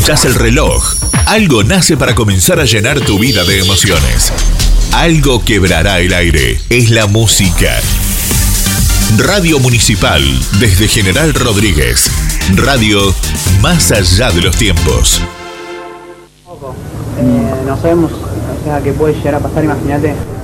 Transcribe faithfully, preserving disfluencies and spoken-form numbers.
escuchás el reloj. Algo nace para comenzar a llenar tu vida de emociones. Algo quebrará el aire. Es la música. Radio Municipal, desde General Rodríguez. Radio más allá de los tiempos. Eh, no sabemos, o sea, qué puede llegar a pasar, imagínate.